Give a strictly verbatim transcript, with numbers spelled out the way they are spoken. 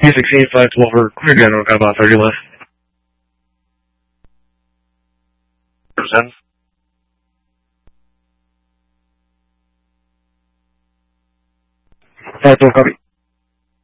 Music scene five twelve for clear general, got about thirty left. Percent. five twelve, copy.